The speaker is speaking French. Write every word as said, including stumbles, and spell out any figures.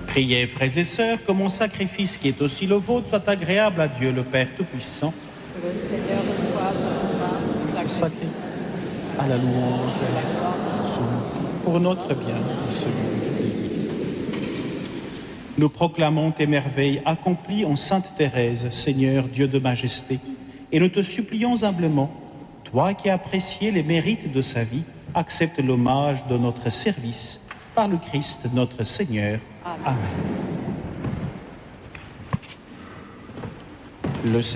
Priez, frères et sœurs, que mon sacrifice, qui est aussi le vôtre, soit agréable à Dieu le Père Tout-Puissant. Que le Seigneur reçoive de vos mains Ce sacrifice à la louange et à la gloire pour notre bien et celui de l'Église. Nous proclamons tes merveilles accomplies en Sainte Thérèse, Seigneur Dieu de majesté, et nous te supplions humblement, toi qui as apprécié les mérites de sa vie, accepte l'hommage de notre service par le Christ notre Seigneur. Amen. Amen. Le Seigneur